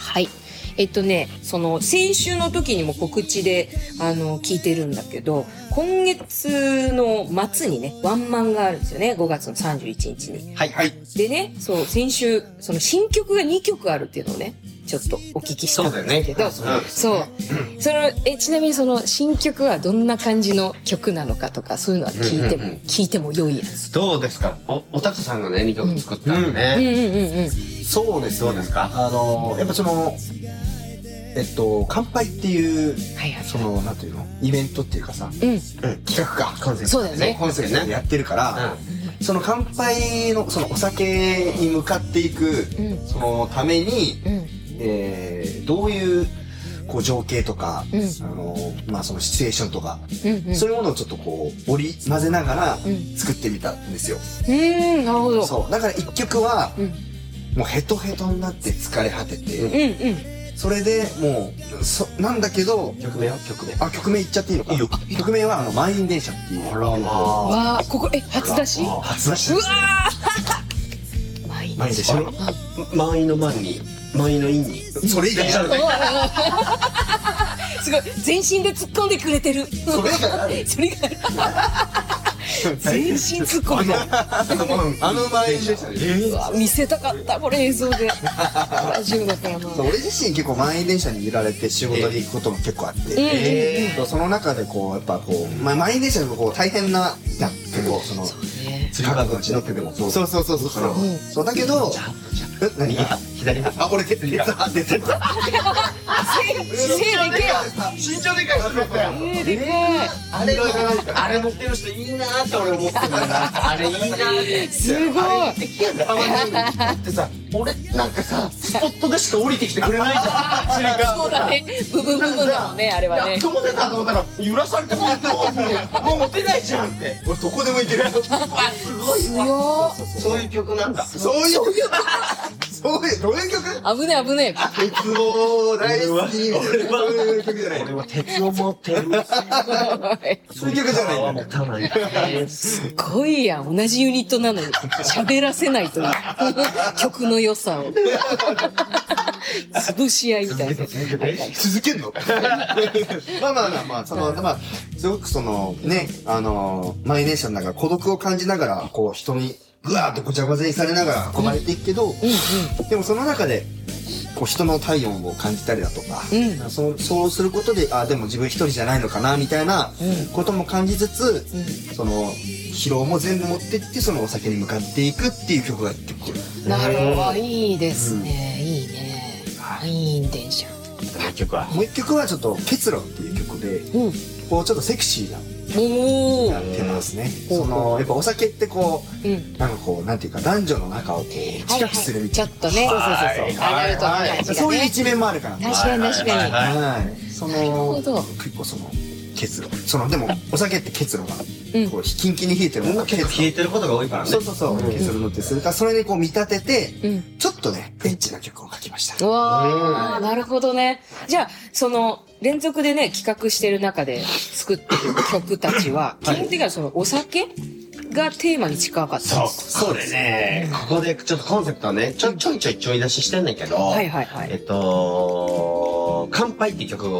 はい。その、先週の時にも告知で、聞いてるんだけど、今月の末にね、ワンマンがあるんですよね。5月の31日に。 はい。はい。 でね、そう、先週、その新曲が2曲あるっていうのをね、ちょっとお聞きしたんですけど、そう。ちなみにその新曲はどんな感じの曲なのかとか、そういうのは聞いても良いやつ。 どうですか？おたくさんがね、2曲作ったんでね。 そうです。 どうですか？ やっぱその、乾杯っていう、その、なんていうのイベントっていうかさ、企画か。 コンセプト。 そうだよね。 コンセプトでやってるから、その乾杯の、そのお酒に向かっていく、そのために、どういう、こう情景とか、まあそのシチュエーションとか、そういうものをちょっとこう、織り交ぜながら作ってみたんですよ。 なるほど。 そう。だから一曲は、もうヘトヘトになって疲れ果てて、それでもう、なんだけど、 曲名言っちゃっていいのか？いいよ。曲名は、満員電車っていう。 わあ、ここ、初出し？ 初出し。 うわー満員電車。 満員の満に、満員の員に。 それ以外あるね。 すごい、全身で突っ込んでくれてる。 それ以外ある。 それ以外ある。全身突っ込んで。 満員電車で。 うわ、見せたかった、これ映像で。ラジオだからな。 俺自身結構満員電車に揺られて仕事に行くことも結構あって、その中でこう、やっぱこう、満員電車でもこう大変な、結構その、高く乗ってても。そう。そうだけど、何左あ、俺出てた。 背でけ身長でかい人だったよ。 でかい。 あれ乗ってる人いいなーって俺思ってたんだ。あれいいなーって。 すごい。 だってさ、俺なんかさ、スポットでしか降りてきてくれないじゃん。 そうだね。部分だもんね、あれはね。 どこでかと思ったら、揺らされてももう持てないじゃんって。 俺どこでも行ける。 すごいよ。 そういう曲なんだ。 そういう曲どういう曲？ 危ねえ。 鉄道大好き。そういう曲じゃない。 俺は鉄を持ってる。 そういう曲じゃない。 持たない。 すごいやん。同じユニットなのに喋らせないという曲の良さを。潰し合いみたいな。 続けんの？まあ、すごくその、ね、満員電車の中、孤独を感じながら、こう、人に、ぐわーっとごちゃごちゃにされながら運ばれていくけど、でもその中で、こう、人の体温を感じたりだとか、そうすることで、でも自分一人じゃないのかな、みたいなことも感じつつ、その、疲労も全部持ってって、そのお酒に向かっていくっていう曲が結構。 なるほど。いいですね。いいね。満員電車。 もう一曲はちょっと、結露っていう曲で、こう、ちょっとセクシーな。やってますね。その、やっぱお酒ってこう、なんかこう、なんていうか、男女の仲をこう、近くするみたいな。 ちょっとね。そう。アダルトな感じがね。 そういう一面もあるから。 確かに。 はい。その、結構その、結露。その、でも、お酒って結露が、こう、キンキンに冷えてるものが結構冷えてることが多いからね。 そう。結露のってするから、それにこう見立てて、ちょっとね、エッチな曲を書きました。 わー、なるほどね。じゃあ、その、連続でね、企画してる中で作ってる曲たちは、基本的にはその、お酒がテーマに近かったんです。 そうですね。ここでちょっとコンセプトはね、ちょい出ししてんだけど、乾杯っていう曲